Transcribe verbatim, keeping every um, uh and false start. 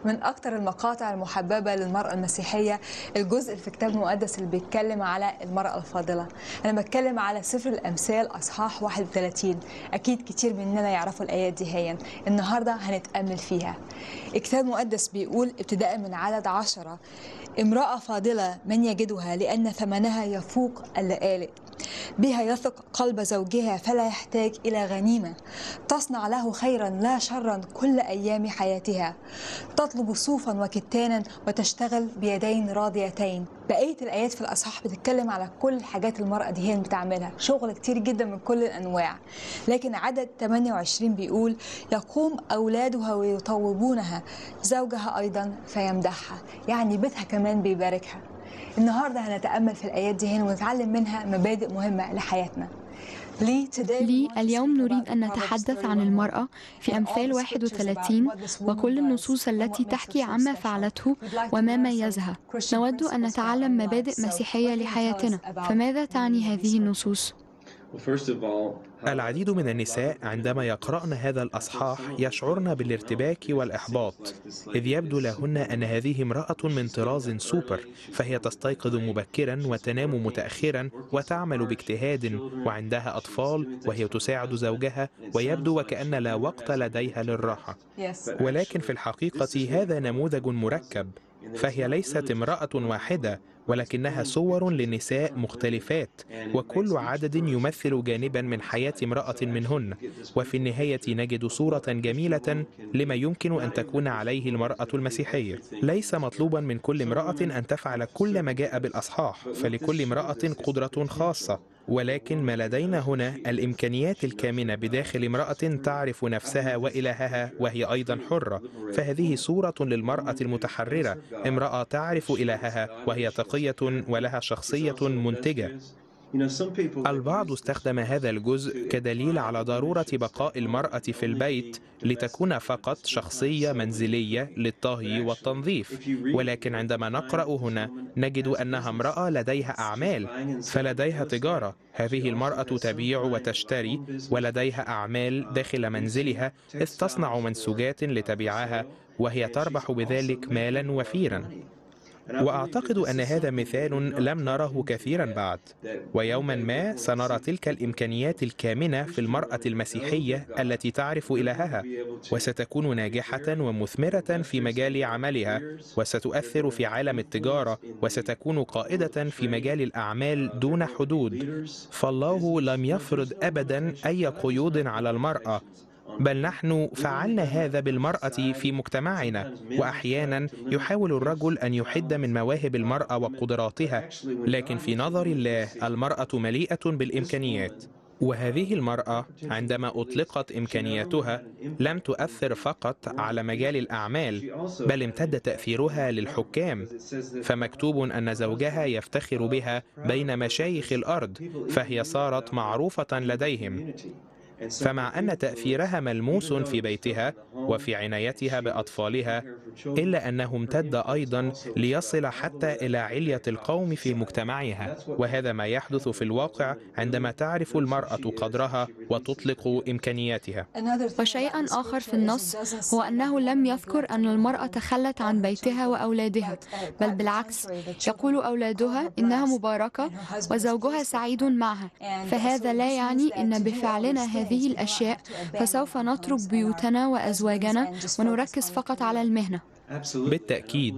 من أكتر المقاطع المحببة للمرأة المسيحية الجزء في كتاب مقدس اللي بيتكلم على المرأة الفاضلة. أنا بتكلم على سفر الأمثال أصحاح واحد وثلاثين. أكيد كتير مننا يعرفوا الآيات دي. هي النهاردة هنتأمل فيها. الكتاب المقدس بيقول ابتداء من عدد عشرة: امرأة فاضلة من يجدها لأن ثمنها يفوق اللآلئ، بها يثق قلب زوجها فلا يحتاج إلى غنيمة، تصنع له خيرا لا شرا كل أيام حياتها، تطلب صوفا وكتانا وتشتغل بيدين راضيتين. بقية الآيات في الأصحاح بتتكلم على كل حاجات المرأة دي هي بتعملها، شغل كتير جدا من كل الأنواع. لكن عدد ثمانية وعشرين بيقول: يقوم أولادها ويطوبونها، زوجها أيضا فيمدحها، يعني بيتها كمان بيباركها. النهارده هنتأمل في الآيات دي هنا ونتعلم منها مبادئ مهمة لحياتنا. لي اليوم نريد أن نتحدث عن المرأة في أمثال واحد وثلاثين وكل النصوص التي تحكي عما فعلته وما ميزها. نود أن نتعلم مبادئ مسيحية لحياتنا، فماذا تعني هذه النصوص؟ العديد من النساء عندما يقرأن هذا الأصحاح يشعرن بالارتباك والإحباط، إذ يبدو لهن أن هذه امرأة من طراز سوبر، فهي تستيقظ مبكرا وتنام متأخرا وتعمل باجتهاد وعندها أطفال وهي تساعد زوجها، ويبدو وكأن لا وقت لديها للراحة. ولكن في الحقيقة هذا نموذج مركب، فهي ليست امرأة واحدة، ولكنها صور لنساء مختلفات، وكل عدد يمثل جانبا من حياة امرأة منهن، وفي النهاية نجد صورة جميلة لما يمكن أن تكون عليه المرأة المسيحية. ليس مطلوبا من كل امرأة أن تفعل كل ما جاء بالأصحاح، فلكل امرأة قدرة خاصة، ولكن ما لدينا هنا الإمكانيات الكامنة بداخل امرأة تعرف نفسها وإلهها وهي أيضا حرة. فهذه صورة للمرأة المتحررة، امرأة تعرف إلهها وهي تقية ولها شخصية منتجة. البعض استخدم هذا الجزء كدليل على ضرورة بقاء المرأة في البيت لتكون فقط شخصية منزلية للطهي والتنظيف، ولكن عندما نقرأ هنا نجد أنها امرأة لديها أعمال، فلديها تجارة. هذه المرأة تبيع وتشتري، ولديها أعمال داخل منزلها، إذ تصنع منسوجات لتبيعها وهي تربح بذلك مالا وفيرا. وأعتقد أن هذا مثال لم نره كثيرا بعد، ويوما ما سنرى تلك الإمكانيات الكامنة في المرأة المسيحية التي تعرف إلهها، وستكون ناجحة ومثمرة في مجال عملها، وستؤثر في عالم التجارة، وستكون قائدة في مجال الأعمال دون حدود. فالله لم يفرض أبدا أي قيود على المرأة، بل نحن فعلنا هذا بالمرأة في مجتمعنا. وأحيانا يحاول الرجل أن يحد من مواهب المرأة وقدراتها، لكن في نظر الله المرأة مليئة بالإمكانيات. وهذه المرأة عندما أطلقت إمكانياتها لم تؤثر فقط على مجال الأعمال، بل امتد تأثيرها للحكام، فمكتوب أن زوجها يفتخر بها بين مشايخ الأرض، فهي صارت معروفة لديهم. فمع أن تأثيرها ملموس في بيتها وفي عنايتها بأطفالها، إلا أنه امتد أيضا ليصل حتى إلى علية القوم في مجتمعها. وهذا ما يحدث في الواقع عندما تعرف المرأة قدرها وتطلق إمكانياتها. وشيئا آخر في النص هو أنه لم يذكر أن المرأة تخلت عن بيتها وأولادها، بل بالعكس يقول أولادها إنها مباركة وزوجها سعيد معها. فهذا لا يعني أن بفعلنا هذه الأشياء فسوف نترك بيوتنا وأزواجنا ونركز فقط على المهنة. بالتأكيد